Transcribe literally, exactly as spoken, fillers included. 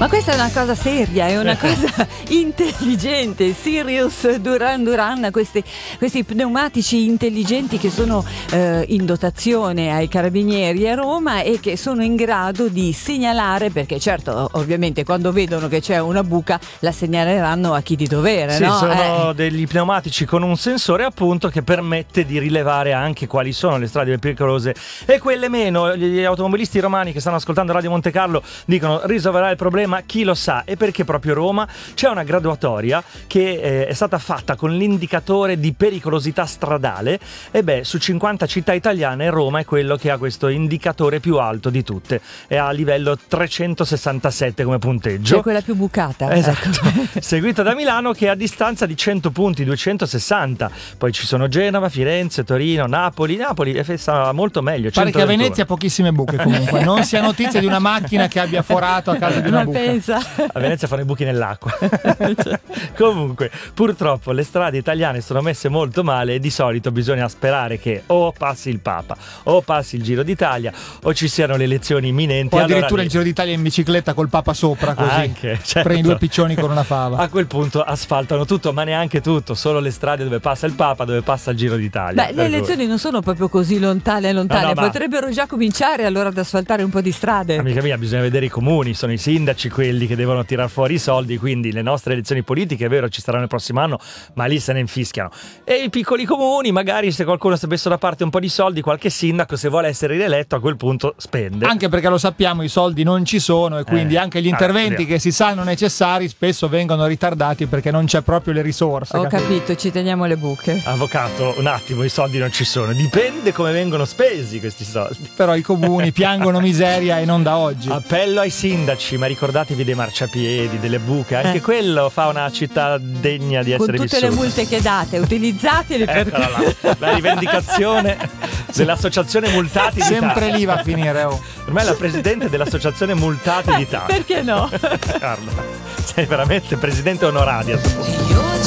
Ma questa è una cosa seria, è una cosa intelligente. Sirius Duran Duran, questi, questi pneumatici intelligenti che sono eh, in dotazione ai carabinieri a Roma e che sono in grado di segnalare, perché certo ovviamente quando vedono che c'è una buca la segnaleranno a chi di dovere. Sì, no? sono eh. degli pneumatici con un sensore appunto che permette di rilevare anche quali sono le strade pericolose e quelle meno. Gli automobilisti romani che stanno ascoltando Radio Monte Carlo dicono: risolverà il problema? Chi lo sa. E perché proprio Roma? C'è una graduatoria che eh, è stata fatta con l'indicatore di pericolosità stradale e beh, su cinquanta città italiane Roma è quello che ha questo indicatore più alto di tutte, è a livello trecentosessantasette come punteggio, cioè quella più bucata, esatto. Ecco. Seguita da Milano che è a distanza di cento punti, duecentosessanta. Poi ci sono Genova, Firenze, Torino, Napoli. Napoli è sta molto meglio, pare che a centoventuno. Venezia pochissime buche comunque, non si ha notizia di una macchina che abbia forato a causa di una Ma buca. pensa. A Venezia fanno i buchi nell'acqua. Comunque, purtroppo le strade italiane sono messe molto male e di solito bisogna sperare che o passi il Papa o passi il Giro d'Italia o ci siano le elezioni imminenti. O addirittura allora il Giro d'Italia in bicicletta col Papa sopra, così anche, certo. prendi due piccioni con una fava. A quel punto asfaltano tutto, ma neanche tutto, solo le strade dove passa il Papa, dove passa il Giro d'Italia. Beh, le elezioni non sono proprio così lontane lontane, No, no, ma- potrebbero già cominciare allora ad asfaltare un po' di strade. Amica mia, bisogna vedere i comuni, sono i sindaci quelli che devono tirar fuori i soldi, quindi le nostre elezioni politiche, è vero, ci saranno il prossimo anno, ma lì se ne infischiano. E i piccoli comuni, magari se qualcuno si è messo da parte un po' di soldi, qualche sindaco, se vuole essere rieletto, a quel punto spende. Anche perché lo sappiamo, i soldi non ci sono e quindi Eh, anche gli interventi ah, che si sanno necessari spesso vengono ritardati perché non c'è proprio le risorse. Ho capito? capito, ci teniamo le buche. Avvocato, un attimo, i soldi non ci sono, dipende come vengono spesi questi soldi. Però i comuni piangono miseria e non da oggi. Appello ai sindaci, ma ricordatevi dei marciapiedi, delle buche, anche Eh. quello fa una città degna di Con essere tutte vissuta. le multe che date, utilizzatele per... Eccola là, la rivendicazione dell'associazione Multati d'Italia. Sempre lì va a finire. Oh. Per me è la presidente dell'associazione Multati d'Italia. Perché no? Guarda, sei veramente presidente onoraria.